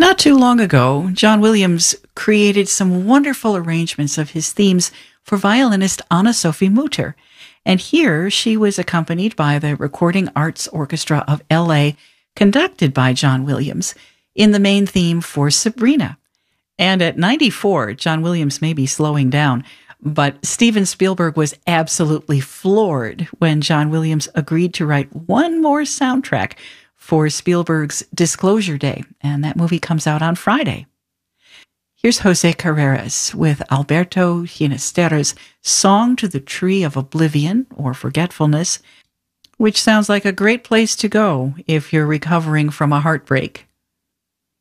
Not too long ago, John Williams created some wonderful arrangements of his themes for violinist Anna-Sophie Mutter, and here she was accompanied by the Recording Arts Orchestra of L.A., conducted by John Williams, in the main theme for Sabrina. And at 94, John Williams may be slowing down, but Steven Spielberg was absolutely floored when John Williams agreed to write one more soundtrack for Spielberg's Disclosure Day, and that movie comes out on Friday. Here's Jose Carreras with Alberto Ginastera's Song to the Tree of Oblivion, or Forgetfulness, which sounds like a great place to go if you're recovering from a heartbreak.